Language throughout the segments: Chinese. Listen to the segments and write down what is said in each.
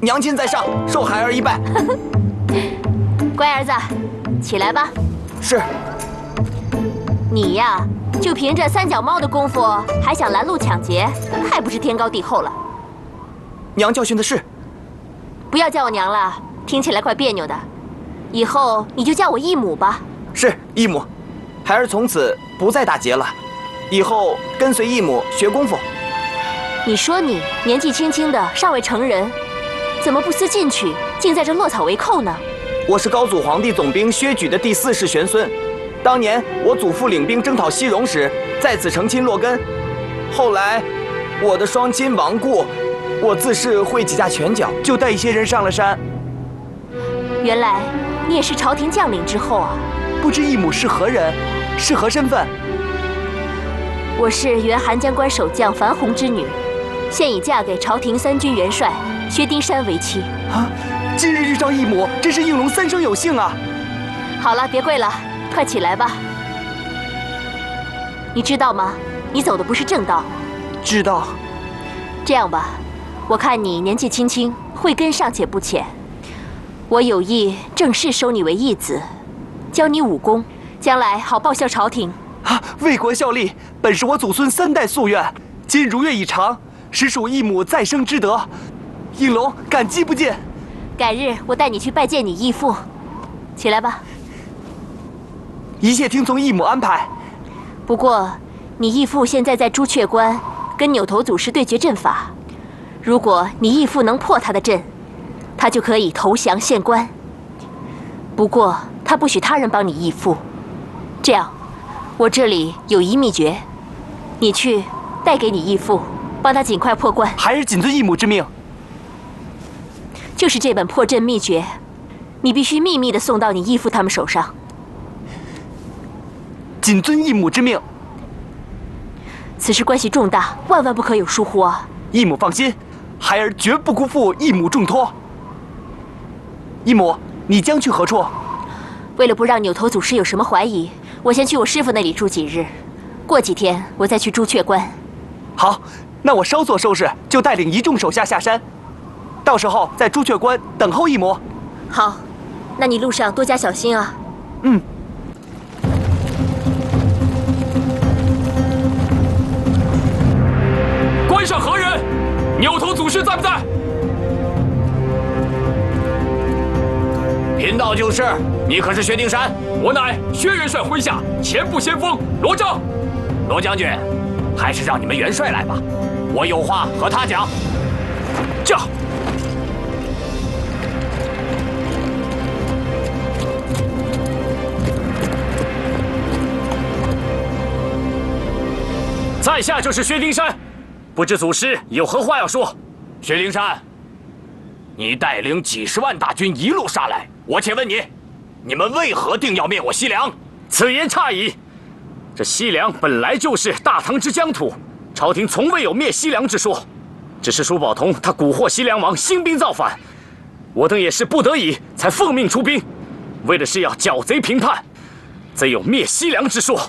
娘亲在上，受孩儿一拜。 乖儿子，起来吧。 是。 你呀，就凭着三脚猫的功夫，还想拦路抢劫，太不知天高地厚了。 娘教训的是。 不要叫我娘了，听起来怪别扭的。以后你就叫我义母吧。 是义母，孩儿从此不再打劫了，以后跟随义母学功夫。 你说你年纪轻轻的，尚未成人，怎么不思进取，竟在这落草为寇呢？ 我是高祖皇帝总兵薛举的第4世玄孙。当年我祖父领兵征讨西戎时，在此成亲落根。后来，我的双亲亡故，我自是会几架拳脚，就带一些人上了山。 原来你也是朝廷将领之后啊！ 不知义母是何人，是何身份？ 我是原函江关守将樊红之女，现已嫁给朝廷3军元帅薛丁山为妻。 啊！今日遇上义母，真是应龙3生有幸啊！ 好了，别跪了。快起来吧！你知道吗？你走的不是正道。 知道。 这样吧，我看你年纪轻轻，慧根尚且不浅，我有意正式收你为义子，教你武功，将来好报效朝廷。 啊！为国效力，本是我祖孙3代夙愿，今如愿以偿，实属义母再生之德。应龙感激不尽。 改日我带你去拜见你义父。起来吧。 一切听从义母安排。 不过，你义父现在在朱雀关跟扭头祖师对决阵法，如果你义父能破他的阵，他就可以投降献官。不过，他不许他人帮你义父。这样，我这里有一秘诀，你去带给你义父，帮他尽快破关。 孩儿谨遵义母之命。 就是这本破阵秘诀，你必须秘密地送到你义父他们手上。 谨遵义母之命。 此事关系重大，万万不可有疏忽啊！ 义母放心，孩儿绝不辜负义母重托。义母，你将去何处？ 为了不让扭头祖师有什么怀疑，我先去我师傅那里住几日，过几天我再去朱雀关。 好，那我稍作收拾，就带领一众手下下山，到时候在朱雀关等候义母。 好，那你路上多加小心啊。 嗯。 关上何人？扭头祖师在不在？ 贫道就是。你可是薛丁山？ 我乃薛元帅麾下前部先锋罗章。 罗将军，还是让你们元帅来吧，我有话和他讲。 驾！在下就是薛丁山，不知祖师有何话要说？ 薛丁山，你带领几十万大军一路杀来，我且问你，你们为何定要灭我西凉？ 此言差矣。这西凉本来就是大唐之疆土，朝廷从未有灭西凉之说。只是舒宝同他蛊惑西凉王兴兵造反，我等也是不得已才奉命出兵，为的是要剿贼平叛，怎有灭西凉之说？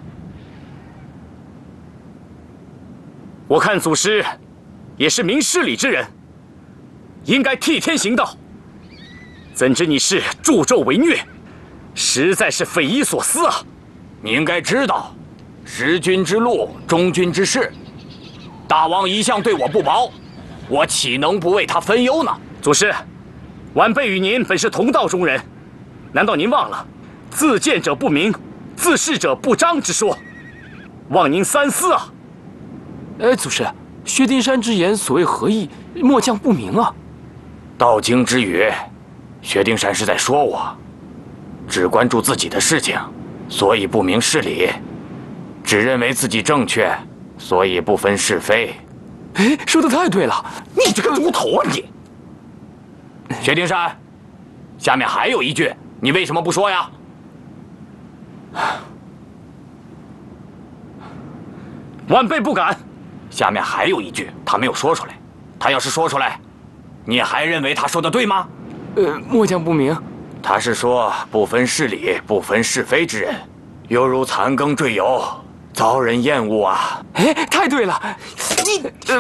我看祖师也是明事理之人，应该替天行道。怎知你是助纣为虐，实在是匪夷所思啊！ 你应该知道，识君之路，忠君之事。大王一向对我不薄，我岂能不为他分忧呢？ 祖师，晚辈与您本是同道中人，难道您忘了“自见者不明，自是者不彰”之说？望您三思啊！ 祖师，薛丁山之言所谓何意？末将不明啊。 道经之语，薛丁山是在说我只关注自己的事情，所以不明事理；只认为自己正确，所以不分是非。 哎，说的太对了！ 你这个猪头啊你！薛丁山，下面还有一句，你为什么不说呀？ 晚辈不敢。 下面还有一句，他没有说出来。他要是说出来，你还认为他说的对吗？ 末将不明。 他是说不分事理、不分是非之人，犹如残羹坠油，遭人厌恶啊！ 哎，太对了！你